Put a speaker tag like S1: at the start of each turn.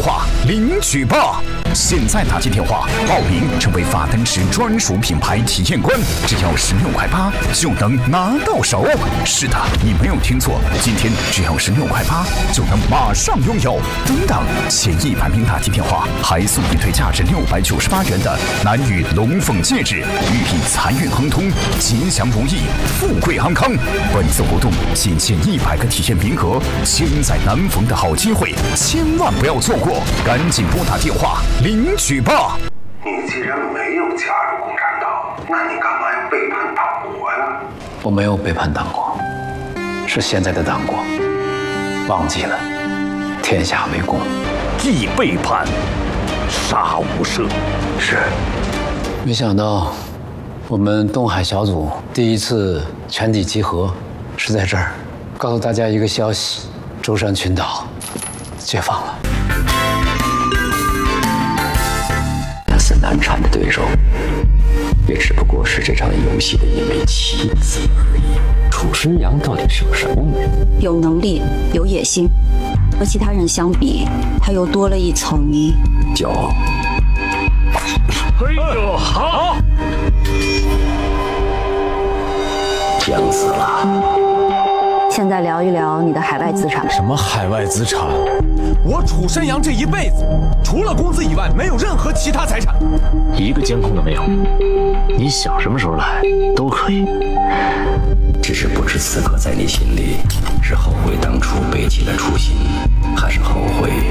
S1: 话领取吧！现在打进电话报名成为法登驰专属品牌体验官，只要16.8块就能拿到手。是的，你没有听错，今天只要16.8块就能马上拥有。等等，前100名打进电话还送一对价值698元的南语龙凤戒指，寓意财运亨通、吉祥如意、富贵安康。本次活动仅限100个体验名额，千载难逢的好机会，千万不要错过！赶紧拨打电话领取吧！
S2: 你既然没有加入共产党，那你干嘛要背叛党国呀？
S3: 我没有背叛党国，是现在的党国忘记了天下为公，
S4: 既背叛，杀无赦。
S3: 是，没想到我们东海小组第一次全体集合是在这儿，告诉大家一个消息：舟山群岛解放了。
S5: 看似难缠的对手，也只不过是这场游戏的一枚棋子而已。楚生阳到底是个什么人？
S6: 有能力，有野心，和其他人相比，他又多了一层
S5: 骄傲。
S4: 哎呦，好！
S5: 僵死了。
S6: 现在聊一聊你的海外资产。
S7: 什么海外资产？我楚生阳这一辈子，除了工资以外，没有任何其他财产，
S4: 一个监控都没有。你想什么时候来都可以。
S5: 只是不知此刻在你心里是后悔当初背弃了初心，还是后悔